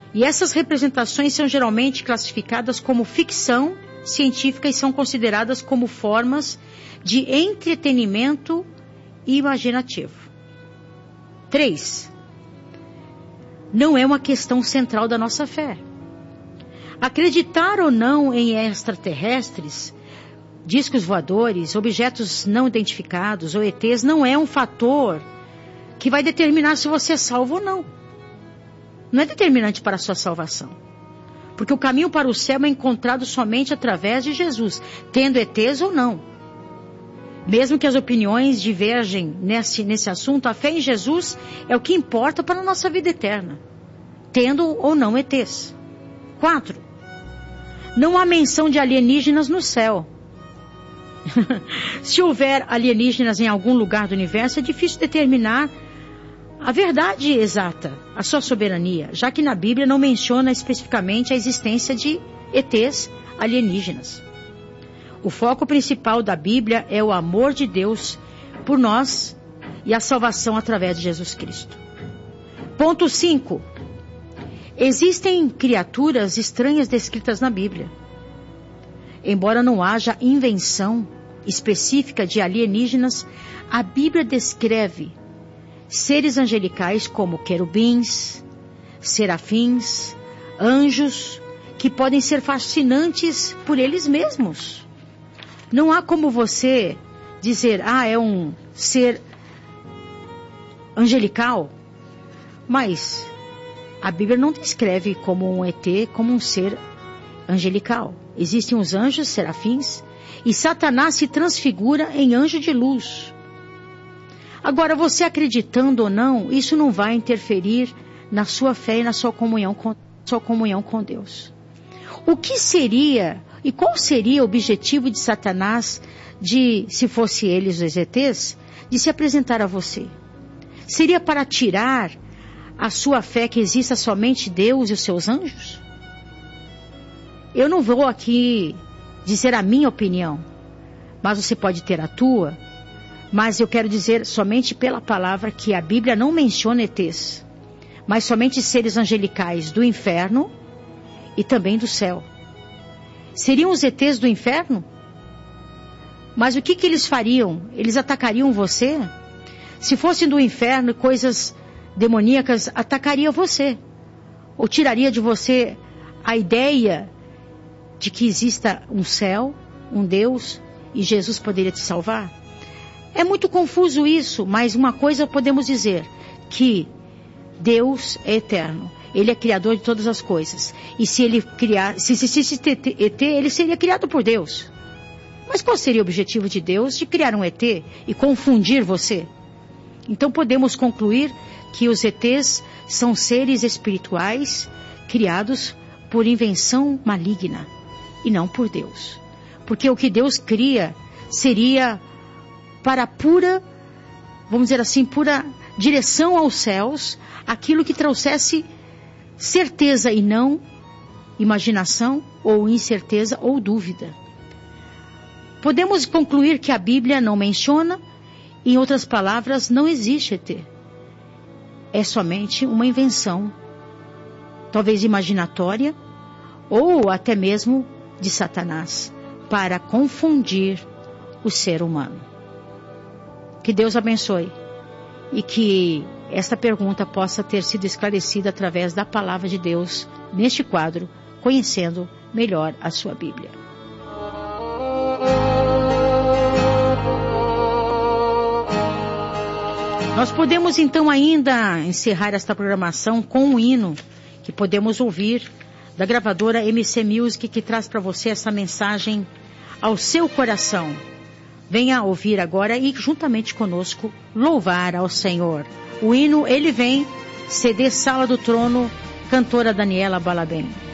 E essas representações são geralmente classificadas como ficção científica e são consideradas como formas de entretenimento imaginativo. 3. Não é uma questão central da nossa fé. Acreditar ou não em extraterrestres, discos voadores, objetos não identificados ou ETs não é um fator que vai determinar se você é salvo ou não. Não é determinante para a sua salvação. Porque o caminho para o céu é encontrado somente através de Jesus, tendo ETs ou não. Mesmo que as opiniões divergem nesse assunto, a fé em Jesus é o que importa para a nossa vida eterna, tendo ou não ETs. 4. Não há menção de alienígenas no céu. Se houver alienígenas em algum lugar do universo, é difícil determinar a verdade exata, a sua soberania, já que na Bíblia não menciona especificamente a existência de ETs alienígenas. O foco principal da Bíblia é o amor de Deus por nós e a salvação através de Jesus Cristo. Ponto 5. Existem criaturas estranhas descritas na Bíblia. Embora não haja invenção específica de alienígenas, a Bíblia descreve seres angelicais como querubins, serafins, anjos, que podem ser fascinantes por eles mesmos. Não há como você dizer, é um ser angelical, mas a Bíblia não descreve como um ET, como um ser angelical. Existem os anjos, serafins, e Satanás se transfigura em anjo de luz. Agora, você acreditando ou não, isso não vai interferir na sua fé e na sua comunhão com Deus. O que seria e qual seria o objetivo de Satanás, se fosse eles os ETs, de se apresentar a você? Seria para tirar a sua fé que exista somente Deus e os seus anjos? Eu não vou aqui dizer a minha opinião, mas você pode ter a tua. Mas eu quero dizer somente pela palavra que a Bíblia não menciona ETs, mas somente seres angelicais do inferno e também do céu. Seriam os ETs do inferno? Mas o que eles fariam? Eles atacariam você? Se fossem do inferno, coisas demoníacas, atacaria você. Ou tiraria de você a ideia de que exista um céu, um Deus, e Jesus poderia te salvar? É muito confuso isso, mas uma coisa podemos dizer, que Deus é eterno. Ele é criador de todas as coisas. E se existisse ET, ele seria criado por Deus. Mas qual seria o objetivo de Deus de criar um ET e confundir você? Então podemos concluir que os ETs são seres espirituais criados por invenção maligna e não por Deus. Porque o que Deus cria seria para pura, vamos dizer assim, pura direção aos céus, aquilo que trouxesse certeza e não imaginação ou incerteza ou dúvida. Podemos concluir que a Bíblia não menciona, em outras palavras, não existe ET. É somente uma invenção, talvez imaginatória, ou até mesmo de Satanás, para confundir o ser humano. Que Deus abençoe e que esta pergunta possa ter sido esclarecida através da palavra de Deus neste quadro, conhecendo melhor a sua Bíblia. Nós podemos então ainda encerrar esta programação com um hino que podemos ouvir da gravadora MC Music, que traz para você essa mensagem ao seu coração. Venha ouvir agora e juntamente conosco louvar ao Senhor. O hino Ele Vem, CD Sala do Trono, cantora Daniela Balabem.